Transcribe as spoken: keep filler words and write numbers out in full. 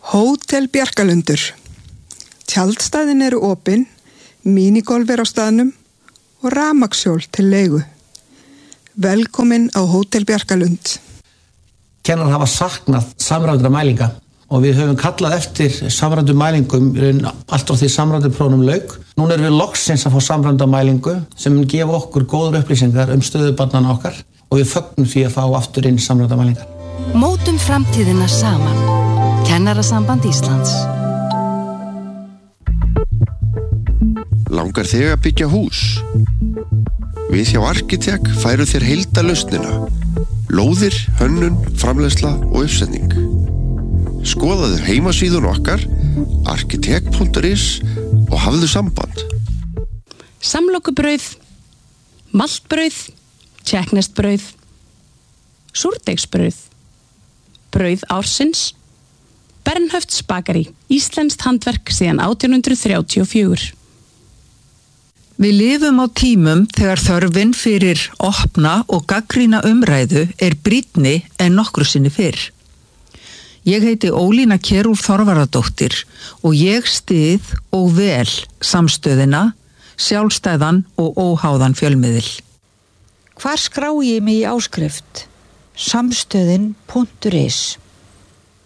Hótel Bjarkalundur. Tjaldstæðin eru opin, mínigolf er á staðnum og rafmagnshjól til leigu. Velkomin á Hótel Bjarkalund. Kennarar hafa saknað samræmdra mælinga og við höfum kallað eftir samræmdum mælingum allt frá því samræmduprófunum lauk. Núna erum við loksins að fá samræmda mælingu sem mun gefa okkur góðar upplýsingar um stöðu barnanna okkar og við fögnum því að fá aftur inn samræmda mælingar. Mótum framtíðina saman. Kennarasamband Íslands. Langar þig að byggja hús? Við hjá Arkitek færu þér heildarlausnina. Lóðir, hönnun, framleiðsla og uppsetning. Skoðaðu heimasíðun okkar arkitek punktur is og hafðu samband. Samlokubrauð, maltbrauð, tékkneskt-brauð, súrdeigsbrauð, brauð ársins, Bernhöfts bakari, íslenskt handverk síðan átján hundrað þrjátíu og fjögur. Við lifum á tímum þegar þörfin fyrir opna og gagnrýna umræðu er brýnni en nokkru sinni fyrr. Ég heiti Ólína Kjerúl Þorvarðardóttir og ég styð og vel samstöðina, sjálfstæðan og óháðan fjölmiðil. Hvar skrái ég mig í áskrift? samstöðin punktur is